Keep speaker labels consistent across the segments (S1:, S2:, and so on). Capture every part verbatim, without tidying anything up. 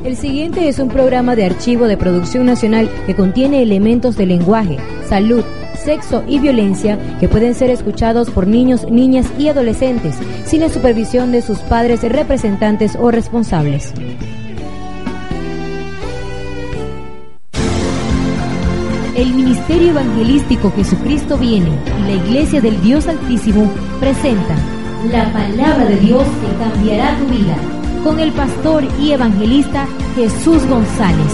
S1: El siguiente es un programa de archivo de producción nacional que contiene elementos de lenguaje, salud, sexo y violencia que pueden ser escuchados por niños, niñas y adolescentes sin la supervisión de sus padres, representantes o responsables. El Ministerio Evangelístico Jesucristo Viene y la Iglesia del Dios Altísimo presenta la palabra de Dios que cambiará tu vida, con el pastor y evangelista Jesús González.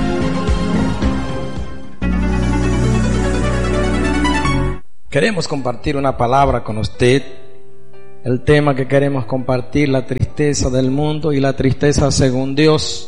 S2: Queremos compartir una palabra con usted. El tema que queremos compartir, la tristeza del mundo y la tristeza según Dios.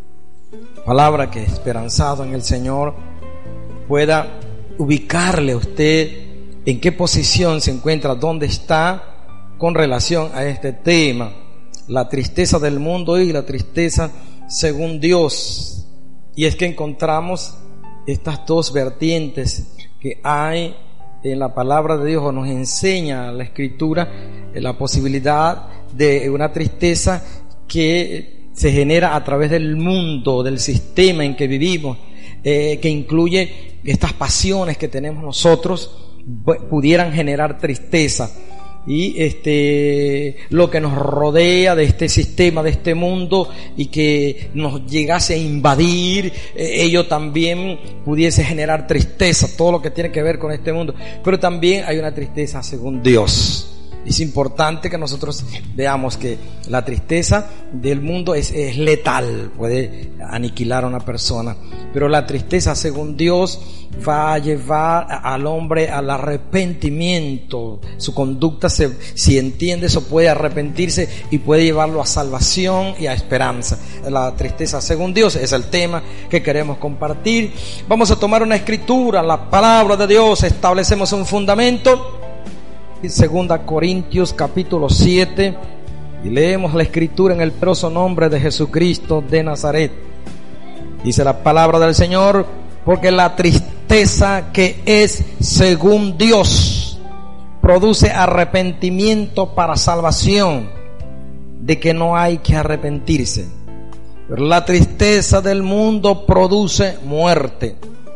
S2: Palabra que, esperanzado en el Señor, pueda ubicarle a usted en qué posición se encuentra, dónde está con relación a este tema, la tristeza del mundo y la tristeza según Dios. Y es que encontramos estas dos vertientes que hay en la palabra de Dios, o nos enseña la Escritura la posibilidad de una tristeza que se genera a través del mundo, del sistema en que vivimos, eh, que incluye estas pasiones que tenemos nosotros, pudieran generar tristeza. Y este lo que nos rodea de este sistema, de este mundo, y que nos llegase a invadir, eh, ello también pudiese generar tristeza, todo lo que tiene que ver con este mundo. Pero también hay una tristeza según Dios. Es importante que nosotros veamos que la tristeza del mundo es, es letal, puede aniquilar a una persona, pero la tristeza según Dios va a llevar al hombre al arrepentimiento. Su conducta, se, si entiende eso, puede arrepentirse y puede llevarlo a salvación y a esperanza. La tristeza según Dios es el tema que queremos compartir. Vamos a tomar una escritura, la palabra de Dios, establecemos un fundamento. Segunda Corintios capítulo siete, y leemos la escritura en el poderoso nombre de Jesucristo de Nazaret. Dice la palabra del Señor: porque la tristeza que es según Dios produce arrepentimiento para salvación, de que no hay que arrepentirse. Pero la tristeza del mundo produce muerte.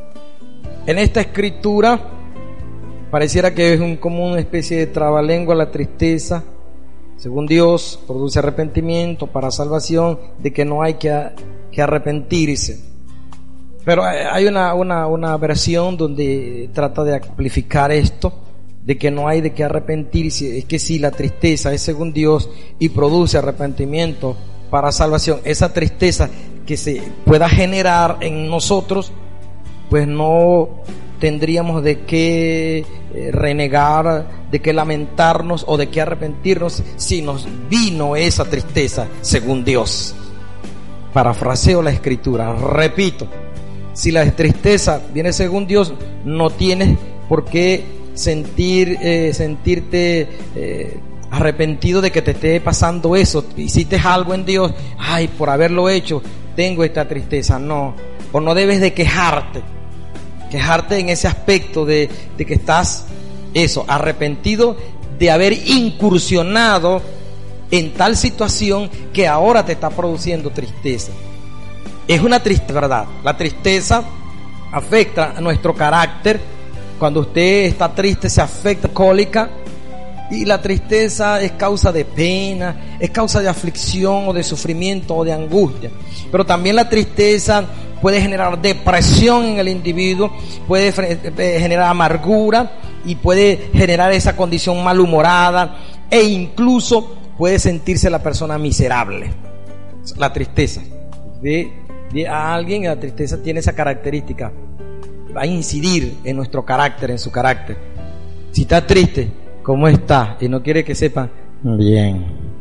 S2: En esta escritura pareciera que es un, como una especie de trabalengua. La tristeza según Dios produce arrepentimiento para salvación, de que no hay que, que arrepentirse. Pero hay una, una, una versión donde trata de amplificar esto, de que no hay de qué arrepentirse. Es que si la tristeza es según Dios y produce arrepentimiento para salvación, esa tristeza que se pueda generar en nosotros, pues no tendríamos de qué renegar, de qué lamentarnos o de qué arrepentirnos si nos vino esa tristeza según Dios. Parafraseo la escritura, repito: si la tristeza viene según Dios, no tienes por qué sentir, eh, sentirte eh, arrepentido de que te esté pasando eso. Hiciste algo en Dios, ay, por haberlo hecho tengo esta tristeza. No, o no debes de quejarte. Quejarte en ese aspecto de, de que estás eso, arrepentido de haber incursionado en tal situación que ahora te está produciendo tristeza. Es una tristeza, ¿verdad? La tristeza afecta a nuestro carácter. Cuando usted está triste, se afecta cólica. Y la tristeza es causa de pena, es causa de aflicción o de sufrimiento o de angustia. Pero también la tristeza puede generar depresión en el individuo, puede generar amargura y puede generar esa condición malhumorada, e incluso puede sentirse la persona miserable. La tristeza de, de a alguien, la tristeza tiene esa característica, va a incidir en nuestro carácter, en su carácter. Si está triste, ¿cómo está? Y no quiere que sepan, bien,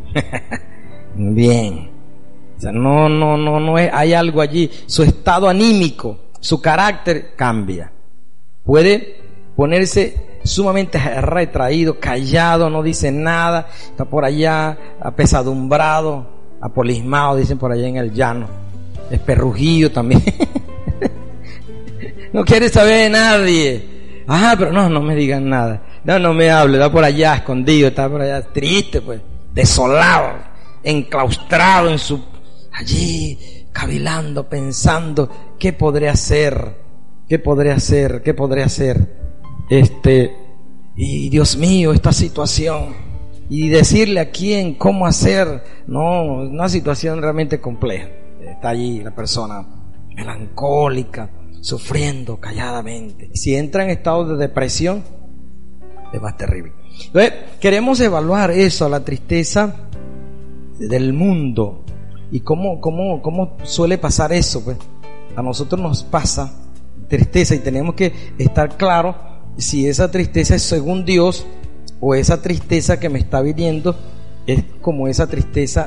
S2: bien. O sea, no, no, no, no es, hay algo allí. Su estado anímico, su carácter cambia. Puede ponerse sumamente retraído, callado, no dice nada, está por allá apesadumbrado, apolismado, dicen por allá en el llano, esperrujillo también. No quiere saber de nadie. Ah, pero no, no me digan nada. No, no me hable, está por allá escondido, está por allá triste, pues, desolado, enclaustrado en su, allí, cavilando, pensando, ¿qué podré hacer? ¿Qué podré hacer? ¿Qué podré hacer? Este, y Dios mío, esta situación. Y decirle a quién, cómo hacer. No, una situación realmente compleja. Está allí la persona melancólica, sufriendo calladamente. Si entra en estado de depresión, es más terrible. Entonces, queremos evaluar eso, la tristeza del mundo. ¿Y cómo, cómo, cómo suele pasar eso? Pues a nosotros nos pasa tristeza y tenemos que estar claros si esa tristeza es según Dios o esa tristeza que me está viniendo es como esa tristeza